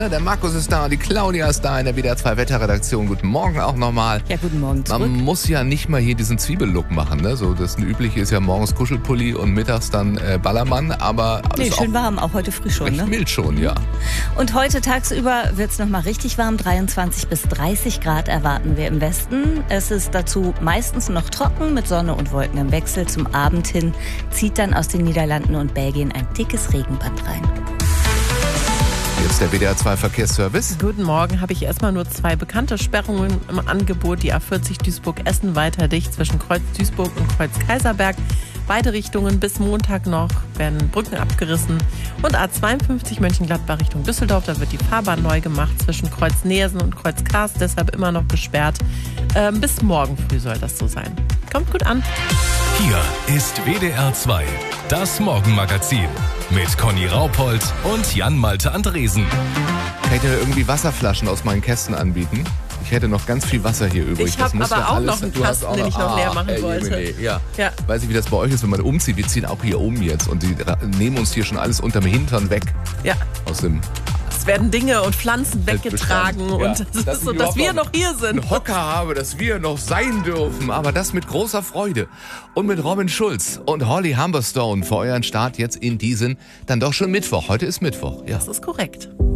Der Markus ist da, die Claudia ist da in der WDR 2 Wetterredaktion. Guten Morgen auch nochmal. Ja, guten Morgen zurück. Man muss ja nicht mal hier diesen Zwiebellook machen, ne? So, das Übliche ist ja morgens Kuschelpulli und mittags dann Ballermann, aber Nee, ist schön warm, auch heute früh schon, recht ne? mild schon, ja. Und heute tagsüber wird es nochmal richtig warm, 23 bis 30 Grad erwarten wir im Westen. Es ist dazu meistens noch trocken mit Sonne und Wolken im Wechsel. Zum Abend hin zieht dann aus den Niederlanden und Belgien ein dickes Regenband rein. Jetzt der WDR 2 Verkehrsservice. Guten Morgen, habe ich erstmal nur 2 bekannte Sperrungen im Angebot. Die A40 Duisburg-Essen weiter dicht zwischen Kreuz Duisburg und Kreuz Kaiserberg. Beide Richtungen bis Montag noch werden Brücken abgerissen. Und A52 Mönchengladbach Richtung Düsseldorf, da wird die Fahrbahn neu gemacht zwischen Kreuz Neersen und Kreuz Kars, deshalb immer noch gesperrt. Bis morgen früh soll das so sein. Kommt gut an. Hier ist WDR 2, das Morgenmagazin mit Conny Raupold und Jan-Malte Andresen. Kann ich dir irgendwie Wasserflaschen aus meinen Kästen anbieten? Ich hätte noch ganz viel Wasser hier übrig. Ich habe aber auch noch einen Kasten, den ich noch leer machen wollte. Ja. Ja. Weiß ich, wie das bei euch ist, wenn man umzieht. Wir ziehen auch hier um jetzt und die nehmen uns hier schon alles unterm Hintern weg. Ja. Aus dem Es werden Dinge und Pflanzen weggetragen Ja. und das ist so, dass wir noch hier sind. Einen Hocker habe, dass wir noch sein dürfen. Aber das mit großer Freude. Und mit Robin Schulz und Holly Humberstone für euren Start jetzt in diesen, dann doch schon Mittwoch. Heute ist Mittwoch. Ja. Das ist korrekt.